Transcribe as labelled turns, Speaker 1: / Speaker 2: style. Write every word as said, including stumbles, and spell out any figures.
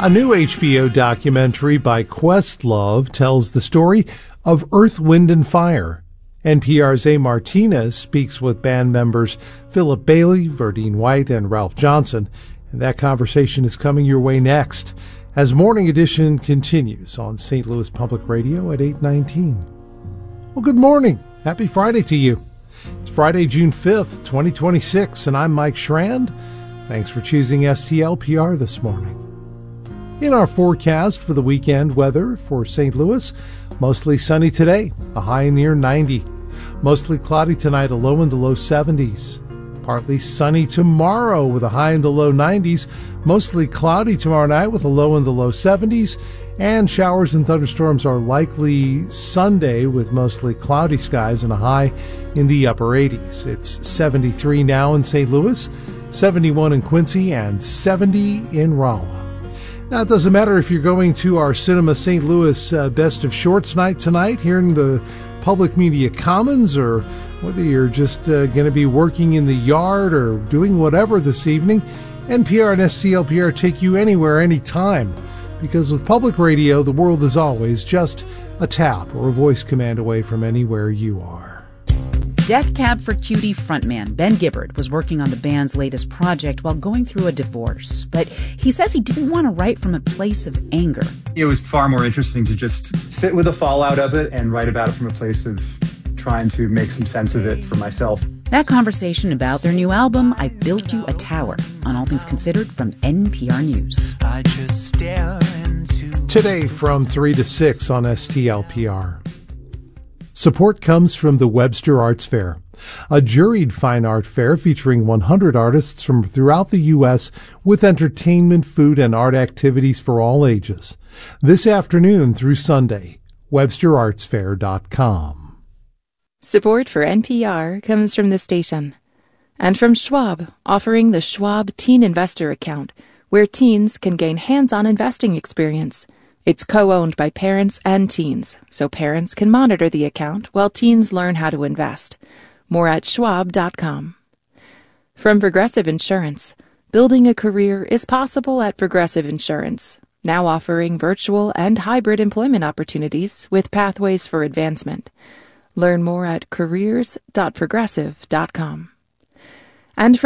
Speaker 1: A new H B O documentary by Questlove tells the story of Earth, Wind and Fire. N P R's A. Martinez speaks with band members Philip Bailey, Verdine White, and Ralph Johnson. And that conversation is coming your way next as Morning Edition continues on Saint Louis Public Radio at eight nineteen. Well, good morning. Happy Friday to you. It's Friday, June fifth, twenty twenty-six, and I'm Mike Schrand. Thanks for choosing S T L P R this morning. In our forecast for the weekend weather for Saint Louis, mostly sunny today, a high near ninety. Mostly cloudy tonight, a low in the low seventies. Partly sunny tomorrow with a high in the low nineties. Mostly cloudy tomorrow night with a low in the low seventies. And showers and thunderstorms are likely Sunday with mostly cloudy skies and a high in the upper eighties. It's seventy-three now in Saint Louis, seventy-one in Quincy, and seventy in Rolla. Now, it doesn't matter if you're going to our Cinema Saint Louis uh, Best of Shorts night tonight here in the Public Media Commons, or whether you're just uh, going to be working in the yard or doing whatever this evening. N P R and S T L P R take you anywhere, anytime, because with public radio, the world is always just a tap or a voice command away from anywhere you are.
Speaker 2: Death Cab for Cutie frontman Ben Gibbard was working on the band's latest project while going through a divorce, but he says he didn't want to write from a place of anger.
Speaker 3: It was far more interesting to just sit with the fallout of it and write about it from a place of trying to make some sense of it for myself.
Speaker 2: That conversation about their new album, I Built You a Tower, on All Things Considered from N P R News.
Speaker 1: I just stare into Today from three to six on S T L P R. Support comes from the Webster Arts Fair, a juried fine art fair featuring one hundred artists from throughout the U S with entertainment, food, and art activities for all ages. This afternoon through Sunday, webster arts fair dot com.
Speaker 4: Support for N P R comes from the station and from Schwab, offering the Schwab Teen Investor Account, where teens can gain hands-on investing experience. It's co-owned by parents and teens, so parents can monitor the account while teens learn how to invest. More at schwab dot com. From Progressive Insurance, building a career is possible at Progressive Insurance, now offering virtual and hybrid employment opportunities with pathways for advancement. Learn more at careers dot progressive dot com. And from